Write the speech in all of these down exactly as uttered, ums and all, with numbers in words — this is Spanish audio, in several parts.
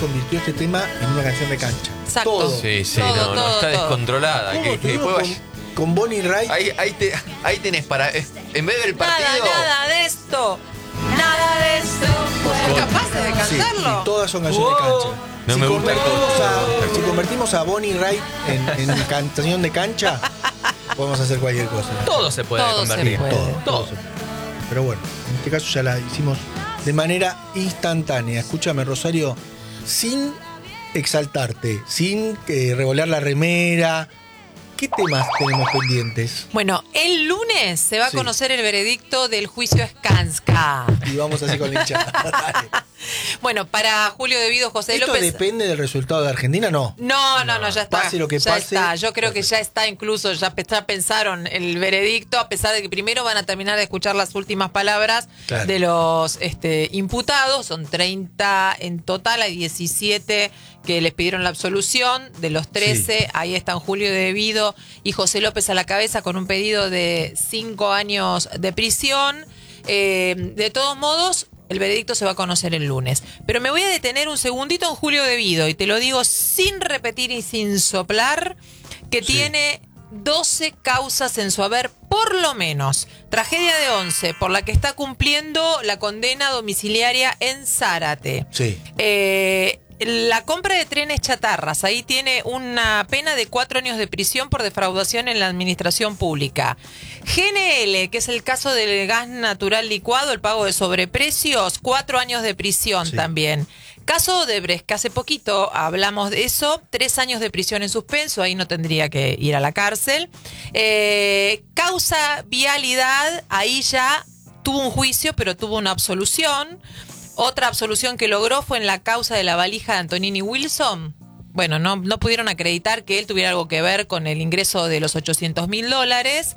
convirtió este tema en una canción de cancha. Exacto. Todo. Sí, sí, Todo, no, todo, no, está todo. descontrolada. ¿Cómo Que, que estuvimos después vaya- con, con Bonnie Wright? ahí, ahí, te, ahí tenés para. En vez del partido. Nada, nada de esto. Nada de esto. ¿Son capaces de Sí, cantarlo? y todas son canciones Wow. de cancha. No si, me gusta convertimos a, si convertimos a Bonnie Wright en, en canción de cancha, podemos hacer cualquier cosa. Todo se puede Todo se convertir. puede. Todo, Todo. todo se puede. Pero bueno, en este caso ya la hicimos de manera instantánea. Escúchame, Rosario, sin exaltarte, sin eh, revolear la remera. ¿Qué temas tenemos pendientes? Bueno, el lunes se va a Sí. conocer el veredicto del juicio Skanska. Y vamos así con la hinchada. Dale. Bueno, para Julio Devido, José ¿Esto López. depende del resultado de Argentina? No. No, no, no, ya está. Pase lo que ya pase. está. Yo creo que ya está, incluso ya, pe- ya pensaron el veredicto, a pesar de que primero van a terminar de escuchar las últimas palabras Claro. de los este, imputados. Son treinta en total, hay diecisiete que les pidieron la absolución. De los trece, Sí. ahí están Julio Devido y José López a la cabeza con un pedido de cinco años de prisión. Eh, de todos modos, el veredicto se va a conocer el lunes. Pero me voy a detener un segundito en Julio Devido, y te lo digo sin repetir y sin soplar, que Sí. tiene doce causas en su haber, por lo menos. Tragedia de once, por la que está cumpliendo la condena domiciliaria en Zárate. Sí. Eh, la compra de trenes chatarras, ahí tiene una pena de cuatro años de prisión por defraudación en la administración pública. G N L, que es el caso del gas natural licuado, el pago de sobreprecios, cuatro años de prisión Sí. también. Caso Odebrecht, que hace poquito hablamos de eso, tres años de prisión en suspenso, ahí no tendría que ir a la cárcel. Eh, causa vialidad, ahí ya tuvo un juicio, pero tuvo una absolución. Otra absolución que logró fue en la causa de la valija de Antonini Wilson. Bueno, no, no pudieron acreditar que él tuviera algo que ver con el ingreso de los ochocientos mil dólares.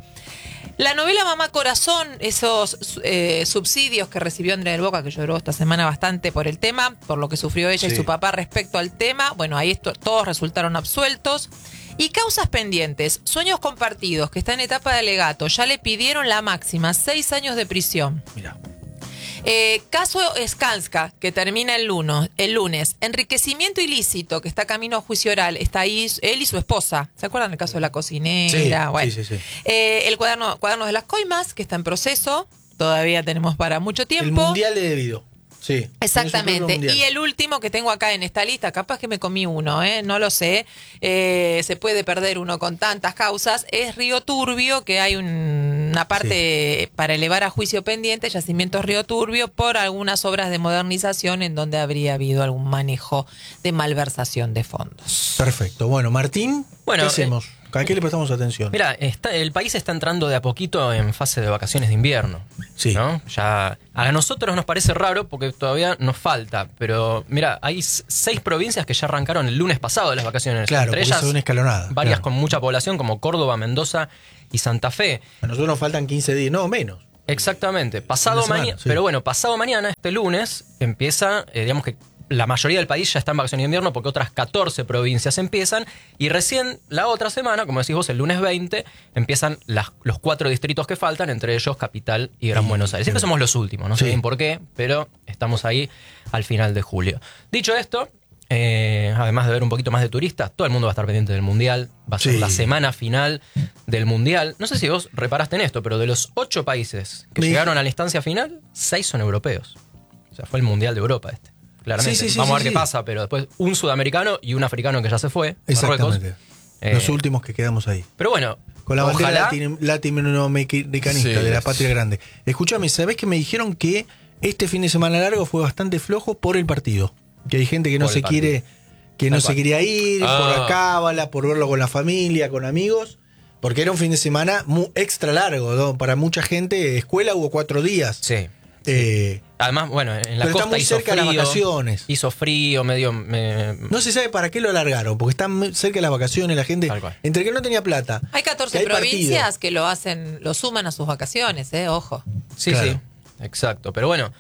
La novela Mamá Corazón, esos eh, subsidios que recibió Andrea del Boca, que lloró esta semana bastante por el tema, por lo que sufrió ella Sí. y su papá respecto al tema. Bueno, ahí esto, todos resultaron absueltos. Y causas pendientes, Sueños Compartidos, que está en etapa de alegato, ya le pidieron la máxima, seis años de prisión. Mira. Eh, caso Skanska, que termina el lunes, el lunes. Enriquecimiento ilícito, que está camino a juicio oral. Está ahí él y su esposa. ¿Se acuerdan del caso de la cocinera? Sí, Bueno. sí, sí, sí. Eh, el cuaderno, cuaderno de las coimas, que está en proceso. Todavía tenemos para mucho tiempo. El Mundial de Debido. Sí. Exactamente. Tiene su propio Y mundial. el último que tengo acá en esta lista, capaz que me comí uno, ¿eh? No lo sé. Eh, se puede perder uno con tantas causas. Es Río Turbio, que hay un- una parte para elevar a juicio pendiente, Yacimientos Río Turbio, por algunas obras de modernización en donde habría habido algún manejo de malversación de fondos. Perfecto. Bueno, Martín, Bueno, ¿qué hacemos? ¿A qué le prestamos atención? Mira, está, el país está entrando de a poquito en fase de vacaciones de invierno. Sí. ¿No? Ya a nosotros nos parece raro porque todavía nos falta, pero mira, hay s- seis provincias que ya arrancaron el lunes pasado de las vacaciones. Claro, entre porque ellas son una escalonada. varias Claro. con mucha población como Córdoba, Mendoza y Santa Fe. A nosotros nos faltan quince días, no, menos. Exactamente. Pasado Una semana, mañana, sí. pero bueno, pasado mañana, este lunes, empieza, eh, digamos que la mayoría del país ya está en vacaciones de invierno porque otras catorce provincias empiezan y recién la otra semana, como decís vos, el lunes veinte, empiezan las, los cuatro distritos que faltan, entre ellos Capital y Gran Y- Buenos Aires. Siempre somos los últimos, no sé Sí. bien por qué, pero estamos ahí al final de julio. Dicho esto, eh, además de ver un poquito más de turistas, todo el mundo va a estar pendiente del Mundial, va a ser Sí. la semana final del Mundial. No sé si vos reparaste en esto, pero de los ocho países que Me- llegaron a la instancia final, seis son europeos. O sea, fue el Mundial de Europa este. Claramente. Sí, sí, sí, Vamos a sí, ver sí. qué pasa, pero después un sudamericano y un africano que ya se fue. Marruecos. Exactamente. Eh, Los últimos que quedamos ahí. Pero bueno, Con la bandera ojalá. latino- latinoamericanista Sí, de la sí. patria grande. Escúchame, ¿sabés que me dijeron que este fin de semana largo fue bastante flojo por el partido? Que hay gente que no Por el se partido. quiere, que no Tal se cual. quería ir, Ah. por la cábala, por verlo con la familia, con amigos. Porque era un fin de semana mu- extra largo, ¿no? Para mucha gente, escuela hubo cuatro días. Sí. Eh, Además, bueno, en la Pero está costa muy hizo cerca de frío. las vacaciones. Hizo frío, medio. me- no se sabe para qué lo alargaron, porque están muy cerca de las vacaciones, la gente, Tal cual. entre que no tenía plata. Hay que catorce hay provincias partido. que lo hacen, lo suman a sus vacaciones, ¿eh? Ojo. Sí, Claro. sí. Exacto. Pero bueno,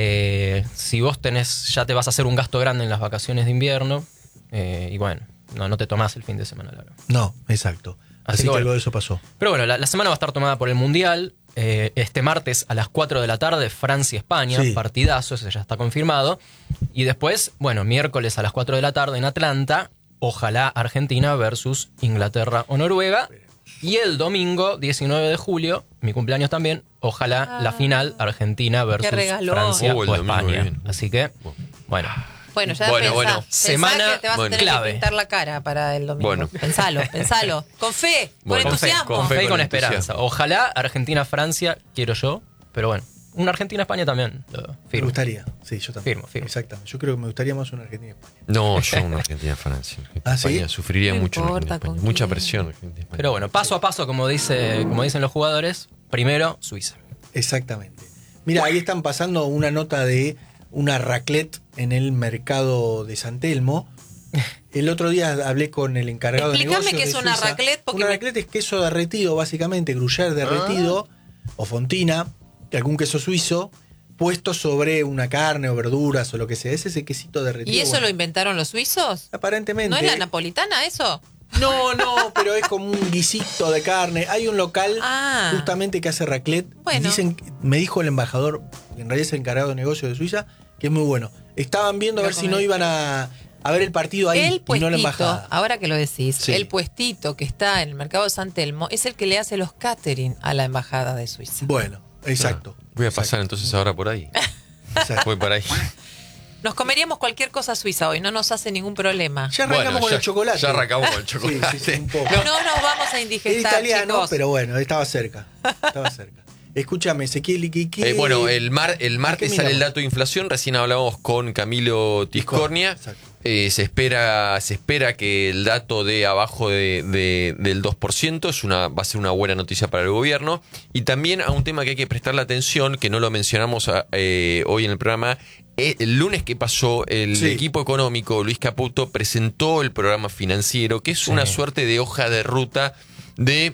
eh, si vos tenés, ya te vas a hacer un gasto grande en las vacaciones de invierno, eh, y bueno, no, no te tomás el fin de semana largo. No, exacto. Así, que que bueno. algo de eso pasó. Pero bueno, la, la semana va a estar tomada por el Mundial. Eh, este martes a las cuatro de la tarde, Francia-España, Sí. partidazo, ese ya está confirmado. Y después, bueno, miércoles a las cuatro de la tarde en Atlanta, ojalá Argentina versus Inglaterra o Noruega. Y el domingo, diecinueve de julio, mi cumpleaños también, ojalá Ah. la final Argentina versus regalón. Francia Oh, el o domingo, España. bien. Así que, bueno. Bueno, ya Bueno, pensá, bueno. pensá Semana, que te vas bueno. a tener clave. que pintar la cara para el domingo. Bueno. Pensalo, pensalo. Con fe, Bueno. con Con fe, entusiasmo. con fe y con con entusiasmo. esperanza. Ojalá Argentina-Francia, quiero yo, pero bueno, una Argentina-España también. lo Me firmo. gustaría. Sí, yo también. Firmo, firmo. Exactamente. Yo creo que me gustaría más una Argentina-España. No, yo una Argentina-Francia. ¿Ah, sí? España sufriría No mucho en importa Argentina-España. con Mucha quién. presión Argentina-España. Pero bueno, paso a paso, como, dice, como dicen los jugadores, primero Suiza. Exactamente. Mira, ahí están pasando una nota de una raclette en el mercado de San Telmo. El otro día hablé con el encargado Explícame de negocios qué de es una Suiza. raclette, porque Una me- raclette es queso derretido, básicamente, gruyère derretido o fontina, algún queso suizo, puesto sobre una carne o verduras o lo que sea. Ese es el quesito derretido. ¿Y eso bueno, lo inventaron los suizos? aparentemente. ¿No es la napolitana eso? No, no, pero es como un guisito de carne. Hay un local Ah. justamente que hace raclette. Bueno. Y dicen, me dijo el embajador, que en realidad es el encargado de negocios de Suiza, que es muy bueno. Estaban viendo a Lo ver si no comí. iban a, a ver el partido ahí El y no la puestito, embajada. ahora que lo decís, Sí. el puestito que está en el mercado de San Telmo es el que le hace los catering a la embajada de Suiza. Bueno, exacto. Voy a pasar entonces ahora por ahí. Exacto. Voy para ahí. Nos comeríamos cualquier cosa suiza hoy, no nos hace ningún problema. Ya arrancamos Bueno, con ya- el chocolate. ya arrancamos con el Sí, chocolate. sí, sí, un poco. No nos vamos a Es indigestar, italiano, chicos. pero bueno, estaba cerca. Estaba cerca. Escúchame, Ezequiel y Kiki. Eh, bueno, el, mar, el martes ¿Qué sale el miramos? dato de inflación. Recién hablábamos con Camilo Tiscornia. Exacto. Eh, se espera se espera que el dato de abajo de, de- del dos por ciento es una, va a ser una buena noticia para el gobierno. Y también a un tema que hay que prestarle atención, que no lo mencionamos a- eh, hoy en el programa. Eh, El lunes que pasó, el Sí. equipo económico, Luis Caputo, presentó el programa financiero, que es Sí. una suerte de hoja de ruta de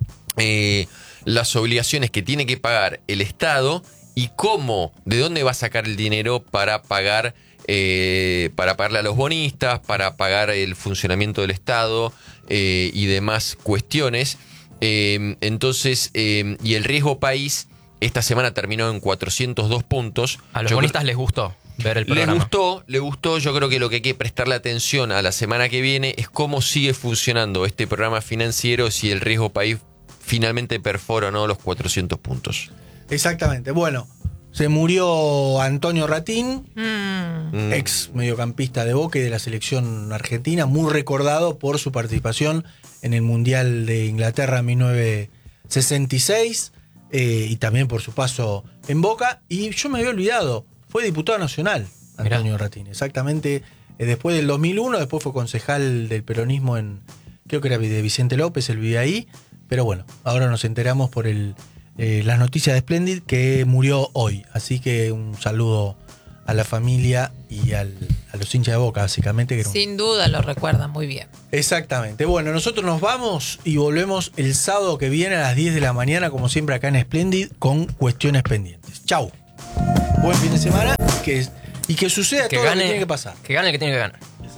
eh, las obligaciones que tiene que pagar el Estado y cómo, de dónde va a sacar el dinero para pagar, eh, para pagarle a los bonistas, para pagar el funcionamiento del Estado eh, y demás cuestiones. Eh, entonces, eh, y el riesgo país esta semana terminó en cuatrocientos dos puntos. A los Yo bonistas les gustó ver el les programa. gustó, le gustó. Yo creo que lo que hay que prestarle atención a la semana que viene es cómo sigue funcionando este programa financiero, si el riesgo país finalmente perfora o no los cuatrocientos puntos. Exactamente. Bueno, se murió Antonio Ratín, Mm. Mm. ex mediocampista de Boca y de la selección argentina, muy recordado por su participación en el Mundial de Inglaterra en mil novecientos sesenta y seis eh, y también por su paso en Boca. Y yo me había olvidado, fue diputado nacional Antonio Mirá. Ratín, exactamente. eh, después del dos mil uno, después fue concejal del peronismo en, creo que era de Vicente López, él vivía ahí. Pero bueno, ahora nos enteramos por el, eh, las noticias de Splendid que murió hoy. Así que un saludo a la familia y al, a los hinchas de Boca, básicamente. Que era un- Sin duda lo recuerdan muy bien. Exactamente. Bueno, nosotros nos vamos y volvemos el sábado que viene a las diez de la mañana, como siempre acá en Splendid, con cuestiones pendientes. Chau. Buen fin de semana y que, y que suceda Que todo lo gane, que tiene que pasar. que gane el que tiene que ganar.